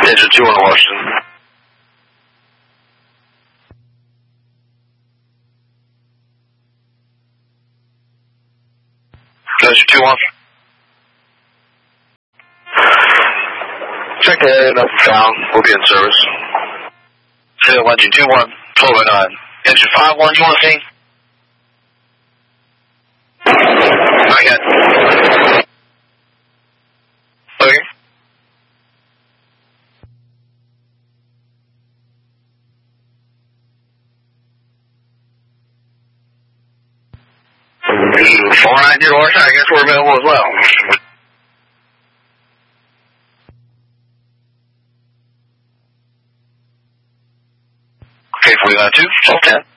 Engine 2 on Washington. Engine 2 on. Check the area, nothing found. We'll be in service. Seal engine 2-1, 1209. Engine 5-1, you want to see? Not yet. Okay. Phone ID, Washington, I guess we're available as well. Okay, 49-2, 12-10.